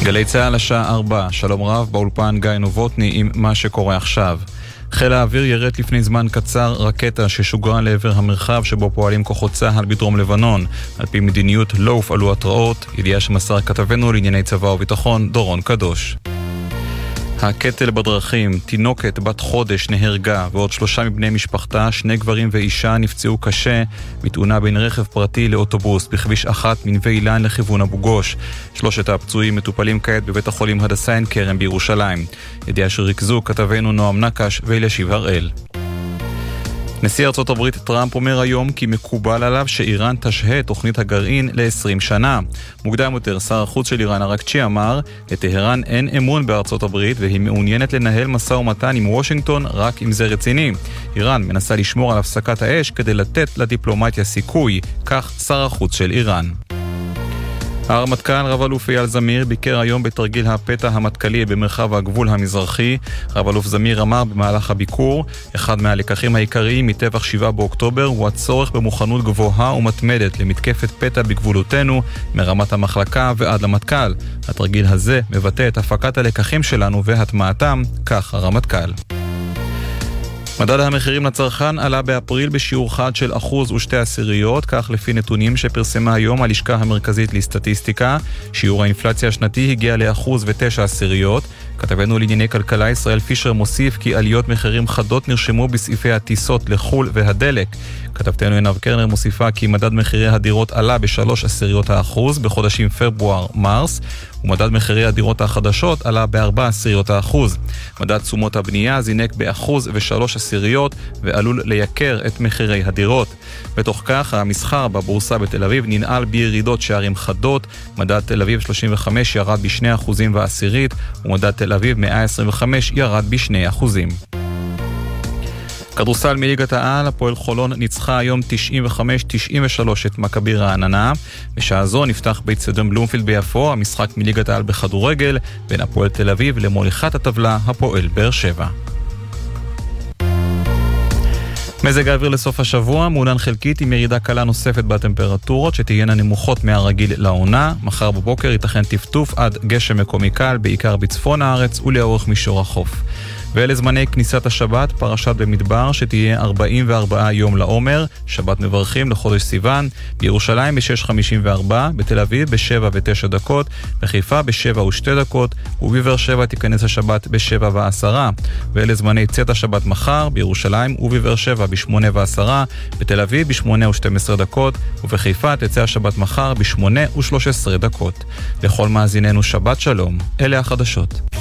גלי צהל השעה 4, שלום רב, באולפן גיא נובוטני עם מה שקורה עכשיו. חיל האוויר ירד לפני זמן קצר רקטה ששוגרה לעבר המרחב שבו פועלים כוחות צהל בדרום לבנון. על פי מדיניות לא הופעלו התראות, ידיעה שמסר כתבנו לענייני צבא וביטחון דורון קדוש. הקטל בדרכים, תינוקת בת חודש נהרגה ועוד 3 מבני משפחתה, 2 גברים ואישה נפצעו קשה בתאונה בין רכב פרטי לאוטובוס בכביש 1 מנווה אילן לכיוון אבו גוש. 3 הפצועים מטופלים כעת בבית החולים הדסה עין כרם בירושלים. ידיעה שריכזו כתבנו נועם נקש ואלישיב הראל. נשיא ארצות הברית טראמפ אומר היום כי מקובל עליו שאיראן תשהה תוכנית הגרעין ל-20 שנה. מוקדם יותר, שר החוץ של איראן ארקצ'י אמר, לטהרן אין אמון בארצות הברית והיא מעוניינת לנהל משא ומתן עם וושינגטון רק אם זה רציני. איראן מנסה לשמור על הפסקת האש כדי לתת לדיפלומטיה סיכוי, כך שר החוץ של איראן. הרמטכ"ל רב אלוף אייל זמיר ביקר היום בתרגיל הפתע המטכ"לי במרחב הגבול המזרחי. רב אלוף זמיר אמר במהלך הביקור, אחד מהלקחים העיקריים מטבח 7 באוקטובר הוא הצורך במוכנות גבוהה ומתמדת למתקפת פתע בגבולותינו מרמת המחלקה ועד למטכ"ל. התרגיל הזה מבטא את הפקת הלקחים שלנו והטמעתם, כך הרמטכ"ל. מדד המחירים לצרכן עלה באפריל בשיעור חד של 1.2%, כך לפי נתונים שפרסמה היום הלשכה המרכזית לסטטיסטיקה. שיעור האינפלציה השנתי הגיע ל1.9%. כתבנו לענייני כלכלה ישראל פישר מוסיף כי עליות מחירים חדות נרשמו בסעיפי הטיסות לחול והדלק. כתבתנו עינב קרנר מוסיפה כי מדד מחירי הדירות עלה ב3% בחודשים פברואר-מרס, ומדד מחירי הדירות החדשות עלה ב4%. מדד תשומות הבנייה זינק ב1.3% ועלול לייקר את מחירי הדירות. בתוך כך, המסחר בבורסה בתל אביב ננעל בירידות שערים חדות. מדד תל אביב 35 ירד ב2.1%, ומדד תל אביב 125 ירד ב2%. כדורסל מליגת העל, הפועל חולון ניצחה היום 95-93 את מכבי רעננה. בשעה זו נפתח באצטדיון בלומפילד ביפו המשחק מליגת העל בכדורגל בין הפועל תל אביב למוליכת הטבלה הפועל באר שבע. מזג האוויר לסוף השבוע מעונן חלקית עם ירידה קלה נוספת בטמפרטורות שתהיינה נמוכות מהרגיל לעונה. מחר בבוקר ייתכן טפטוף עד גשם מקומי קל בעיקר בצפון הארץ ולאורך מישור החוף. ואלה זמני כניסת השבת, פרשת במדבר שתהיה 44 יום לעומר, שבת מברכים לחודש סיוון, בירושלים ב-6:54, בתל אביב ב-7:09, בחיפה ב-7:02, ובבאר שבע תיכנס השבת ב-7:10. ואלה זמני צאת השבת מחר, בירושלים ובבאר שבע ב-8:10, בתל אביב ב-8:12, ובחיפה תצא השבת מחר ב-8:13. לכל מאזיננו שבת שלום, אלה החדשות.